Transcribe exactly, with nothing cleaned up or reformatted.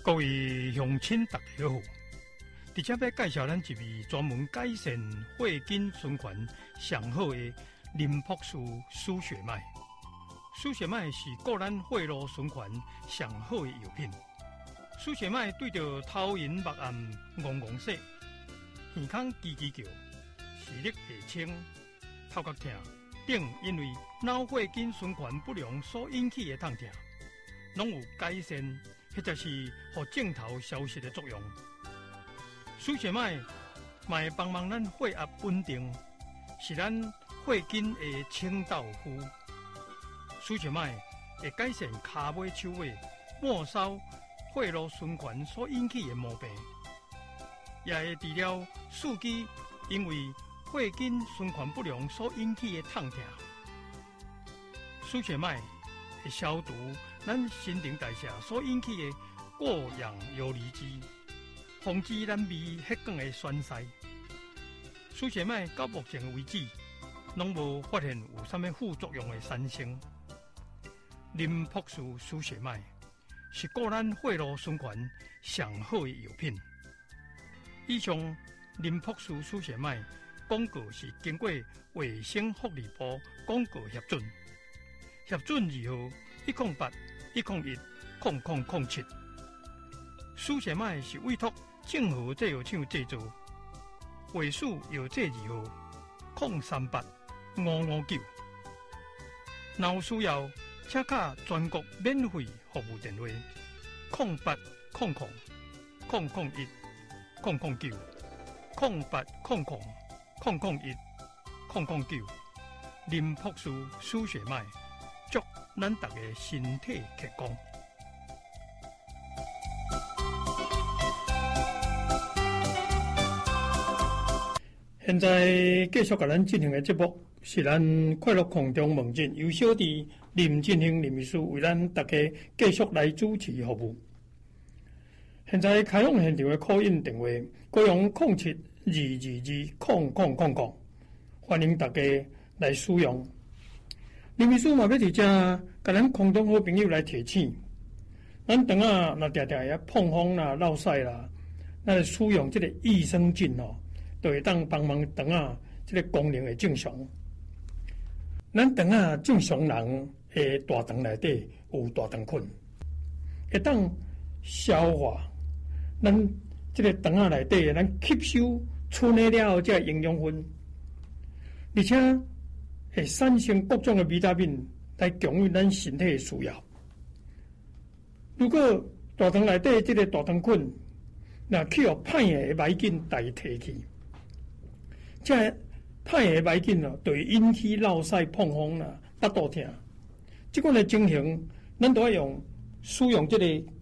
各位乡亲，大家好！伫这要介绍咱一味专门改善血筋循环上好的林朴素输血麦。输血麦是顾咱血路循环上好的药品。输血麦对着头晕目暗、戆戆说、耳孔叽叽叫、视力下清、头壳痛等，因为脑血筋循环不良所引起的痛痛，拢有改善或者是互症头消失的作用。输血麦嘛会帮忙咱血压稳定，是咱血筋的清道夫。输血麦会改善骹尾、手尾、末梢血路循环所引起的毛病，也会治疗四肢因为血筋循环不良所引起的痛痛。输血麦会消除咱新陈代谢所引起的过氧游离基，防止咱胃血管的栓塞。输血麦到目前为止，拢无发现有啥物副作用的产生。林朴素输血麦是顾咱血路循环上好的药品。以上林朴素输血麦广告是经过卫生福利部广告核准，核准二号一零八一零一零零零七。输血麦是委托正和制药厂制作，卫数药剂二号零三八五五九。若有需要，请卡全国免费服务电话：零八零零零零一零零九零八零零零零一零零九。林朴素输血麦，祝咱大家身体健康。现在继续甲咱进行的节目是咱快乐空中梦境，由小弟林进行林秘书为咱大家继续来主持服务。现在开放现场的call in电话，各用零七二二二零零零零，欢迎大家来使用。林秘书嘛要伫遮甲咱空中好朋友来提醒，咱肠啊若常常遐碰风啦、落屎啦，咱使用这个益生菌哦。就会当帮忙肠啊，这个功能会正常。咱肠啊，正常人的大肠内底有大肠菌，会当消化咱这个肠啊内底咱吸收处理了后这营养分，而且会产生各种的维他命来供应咱身体的需要。如果大肠内底这个大肠菌，那去互歹的霉菌代替去。这歹的霉菌哦，就会引起落屎、碰风啦、腹肚痛。这款的情形，咱都要用使用这个